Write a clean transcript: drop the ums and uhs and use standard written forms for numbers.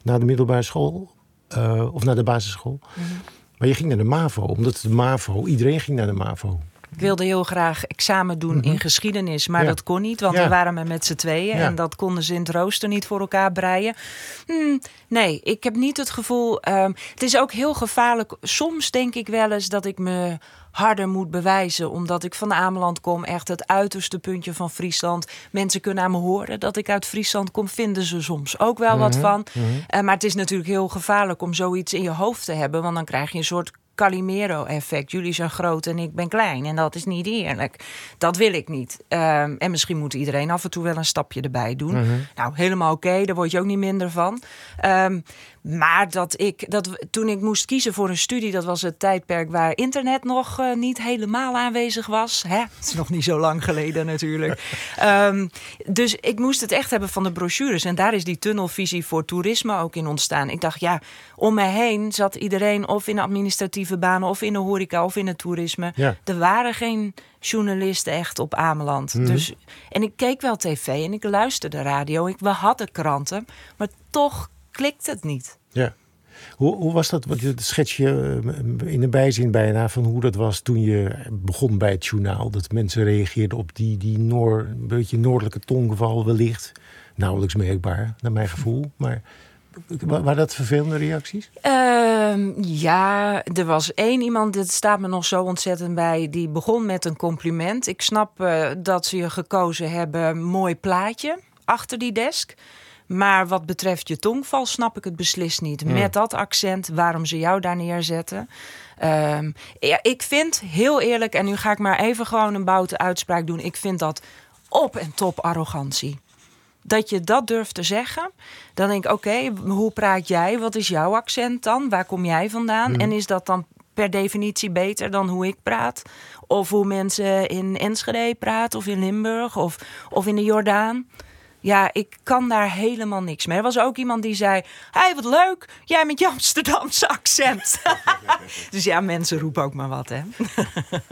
na de middelbare school of naar de basisschool. Mm-hmm. Maar je ging naar de MAVO, omdat de MAVO, iedereen ging naar de MAVO. Ik wilde heel graag examen doen in geschiedenis, maar dat kon niet, want we waren maar met z'n tweeën en dat konden ze in het rooster niet voor elkaar breien. Nee, ik heb niet het gevoel. Het is ook heel gevaarlijk. Soms denk ik wel eens dat ik me harder moet bewijzen, omdat ik van Ameland kom, echt het uiterste puntje van Friesland. Mensen kunnen aan me horen dat ik uit Friesland kom, vinden ze soms ook wel wat van. Maar het is natuurlijk heel gevaarlijk om zoiets in je hoofd te hebben, want dan krijg je een soort Calimero-effect. Jullie zijn groot en ik ben klein. En dat is niet eerlijk. Dat wil ik niet. En misschien moet iedereen af en toe wel een stapje erbij doen. Nou, helemaal oké. Daar word je ook niet minder van. Maar toen ik moest kiezen voor een studie, dat was het tijdperk waar internet nog niet helemaal aanwezig was. Het is nog niet zo lang geleden natuurlijk. Dus ik moest het echt hebben van de brochures. En daar is die tunnelvisie voor toerisme ook in ontstaan. Ik dacht, om me heen zat iedereen of in administratieve banen, of in de horeca, of in het toerisme. Ja. Er waren geen journalisten echt op Ameland. Dus, en ik keek wel tv en ik luisterde radio. We hadden kranten, maar toch klikt het niet. Ja. Hoe was dat? Want schets je in de bijzin bijna van hoe dat was toen je begon bij het journaal. Dat mensen reageerden op die een beetje noordelijke tongval wellicht. Nauwelijks merkbaar, naar mijn gevoel. Maar waren dat vervelende reacties? Er was één iemand, dit staat me nog zo ontzettend bij, die begon met een compliment. Ik snap dat ze je gekozen hebben, mooi plaatje achter die desk. Maar wat betreft je tongval snap ik het beslist niet. Met dat accent, waarom ze jou daar neerzetten. Ik vind, heel eerlijk, en nu ga ik maar even gewoon een boute uitspraak doen. Ik vind dat op en top arrogantie. Dat je dat durft te zeggen, dan denk ik, oké, hoe praat jij? Wat is jouw accent dan? Waar kom jij vandaan? En is dat dan per definitie beter dan hoe ik praat? Of hoe mensen in Enschede praten, of in Limburg, of in de Jordaan? Ja, ik kan daar helemaal niks mee. Er was ook iemand die zei, hey, wat leuk, jij met je Amsterdamse accent. Dus ja, mensen roepen ook maar wat, hè.